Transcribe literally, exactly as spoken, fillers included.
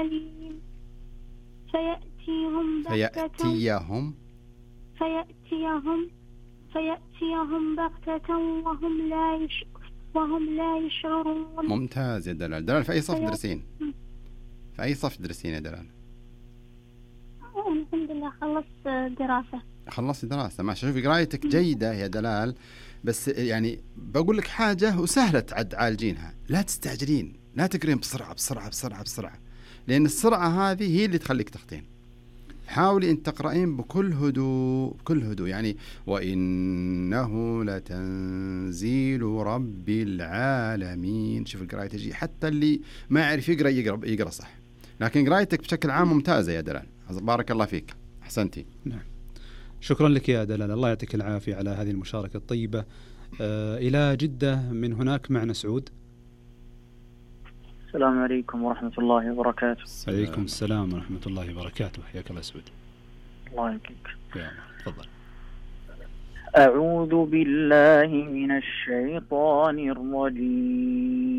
عليم فيأتيهم بغتة فيأتيهم فيأتيهم فيأتيهم بغتة وهم لا يش وهم لا يشعرون. ممتاز يا دلال. دلال في أي صف تدرسين؟ في أي صف تدرسين يا دلال؟ الحمد لله خلصت دراسة. خلصت دراسة ما شوفي قرايتك جيدة يا دلال، بس يعني بقول لك حاجة وسهلة تعالجينها، لا تستعجلين، لا تقرين بسرعة بسرعة بسرعة بسرعة، لأن السرعة هذه هي اللي تخليك تخطين. حاولي أن تقرأين بكل هدوء بكل هدوء، يعني وإنه لتنزيل رب العالمين. شوف القراية تجي، حتى اللي ما يعرف يقرأ يقرأ يقرأ صح، لكن قرايتك بشكل عام ممتازة يا دلال، بارك الله فيك، أحسنتي. نعم شكرا لك يا دلال، الله يعطيك العافية على هذه المشاركة الطيبة. آه إلى جدة من هناك معنا سعود. السلام عليكم ورحمة الله وبركاته. عليكم السلام ورحمة الله وبركاته، حياك الله سعود. الله يحييك. يا تفضل. أعوذ بالله من الشيطان الرجيم.